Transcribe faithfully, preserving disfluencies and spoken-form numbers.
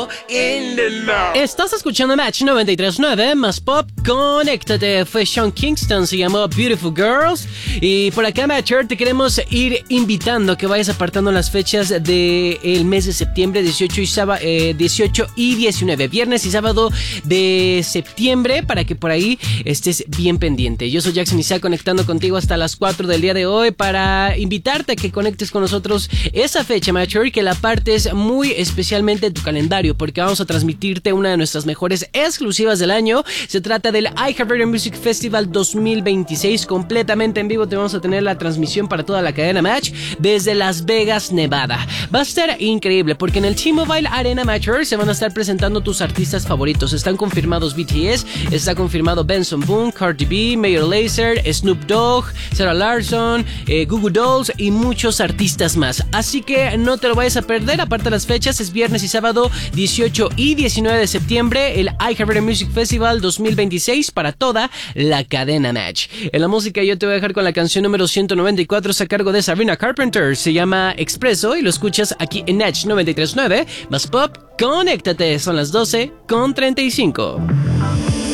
Expreso in the know. Estás escuchando Match noventa y tres punto nueve más Pop. Conéctate. Fue Sean Kingston, se llamó Beautiful Girls. Y por acá, Matcher, te queremos ir invitando a que vayas apartando las fechas del mes de septiembre, dieciocho y, sábado, eh, dieciocho y diecinueve, viernes y sábado de septiembre, para que por ahí estés bien pendiente. Yo soy Jackson Isaac, conectando contigo hasta las cuatro del día de hoy para invitarte a que conectes con nosotros esa fecha, Matcher, y que la partes muy especialmente en tu calendario, porque vamos a transmitirte una de nuestras mejores exclusivas del año. Se trata del iHeartRadio Music Festival dos mil veintiséis, completamente en vivo. Te vamos a tener la transmisión para toda la cadena Match desde Las Vegas, Nevada. Va a estar increíble porque en el T-Mobile Arena, Matcher, se van a estar presentando tus artistas favoritos. Están confirmados B T S, está confirmado Benson Boone, Cardi B, Major Lazer, Snoop Dogg, Sarah Larson, eh, Goo Goo Dolls y muchos artistas más. Así que no te lo vayas a perder. Aparte, las fechas es viernes y sábado dieciocho y diecinueve de septiembre, el iHeartRadio Music Festival dos mil veintiséis para toda la cadena Match. En la música yo te voy a dejar con la canción número ciento noventa y cuatro, a cargo de Sabrina Carpenter. Se llama Expreso y lo escuchas aquí en Match noventa y tres punto nueve más Pop. Conéctate, son las doce con treinta y cinco.